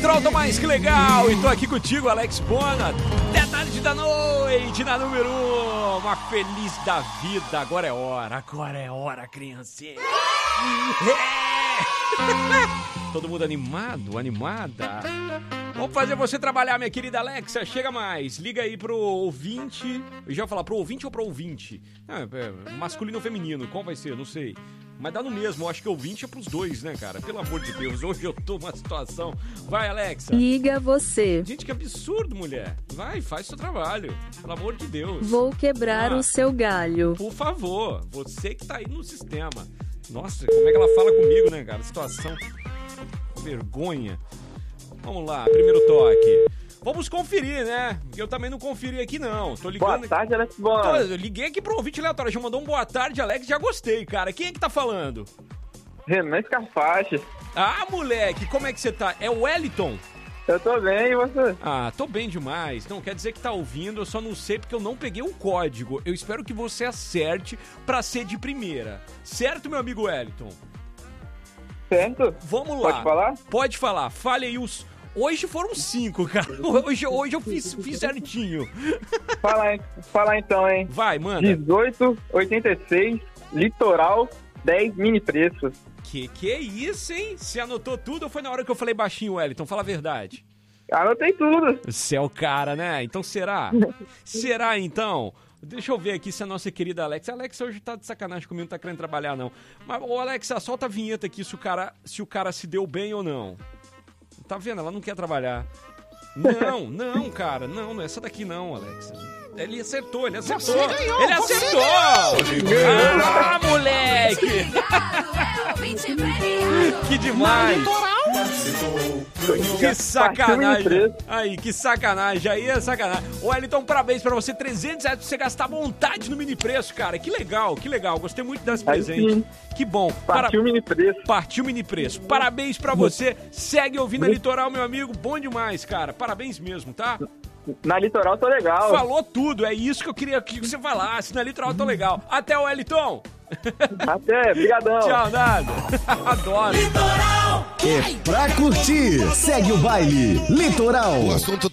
Litoral tá mais que legal. E tô aqui contigo, Alex Bona. Até tarde da noite, na número 1. Uma feliz da vida. Agora é hora, criancinha. Todo mundo animado, animada. Vamos fazer você trabalhar, minha querida Alexa. Chega mais. Liga aí pro ouvinte. Eu já ia falar pro ouvinte ou pro ouvinte? Masculino ou feminino? Qual vai ser? Não sei. Mas dá no mesmo. Eu acho que ouvinte é pros dois, né, cara? Pelo amor de Deus. Hoje eu tô numa situação. Vai, Alexa. Liga você. Gente, que absurdo, mulher. Vai, faz seu trabalho. Pelo amor de Deus. Vou quebrar o seu galho. Por favor. Você que tá aí no sistema. Nossa, como é que ela fala comigo, né, cara? Situação... vergonha. Vamos lá, primeiro toque. Vamos conferir, né? Eu também não conferi aqui, não. Tô ligando... Boa tarde, Alex Bona. Eu liguei aqui pro ouvinte aleatório. Já mandou um boa tarde, Alex. Já gostei, cara. Quem é que tá falando? Renan Scarfache. Ah, moleque. Como é que você tá? É o Wellington? Eu tô bem, e você? Ah, tô bem demais. Não, quer dizer que tá ouvindo, eu só não sei porque eu não peguei o código. Eu espero que você acerte pra ser de primeira. Certo, meu amigo Wellington? Certo? Vamos lá. Pode falar? Pode falar. Fale aí os... Hoje foram 5, cara. Hoje eu fiz certinho. Fala então, hein? Vai, manda. 1886, Litoral, 10 mini preços. Que é isso, hein? Você anotou tudo ou foi na hora que eu falei baixinho, Wellington? Fala a verdade. Anotei tudo. Você é o cara, né? Então será? Será, então? Deixa eu ver aqui se a nossa querida Alexa... A Alexa hoje tá de sacanagem comigo, não tá querendo trabalhar, não. Mas, ô Alexa, solta a vinheta aqui se o cara se deu bem ou não. Tá vendo? Ela não quer trabalhar. Não, cara. Não é essa daqui não, Alexa. Ele acertou. Você ganhou, ele acertou! Ah, moleque! Que demais! Que sacanagem! Aí, que sacanagem! Aí é sacanagem! Ô, Wellington, parabéns pra você. R$300 pra você gastar à vontade no mini preço, cara. Que legal. Gostei muito desse presente. Sim. Que bom. Partiu mini preço. Partiu mini preço. Parabéns pra você. Segue ouvindo a Litoral, meu amigo. Bom demais, cara. Parabéns mesmo, tá? Na Litoral tô legal. Falou tudo. É isso que eu queria que você falasse. Na Litoral tô legal. Até, Wellington. Até, brigadão. Tchau, nada. Adoro. É pra curtir. Segue o baile. Litoral. O assunto